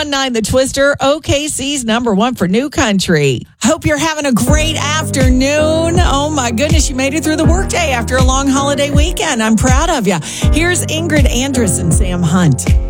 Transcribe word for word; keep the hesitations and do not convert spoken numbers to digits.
one nine The Twister, O K C's number one for new country. Hope you're having a great afternoon. Oh my goodness, you made it through the workday after a long holiday weekend. I'm proud of you. Here's Ingrid Andress and Sam Hunt.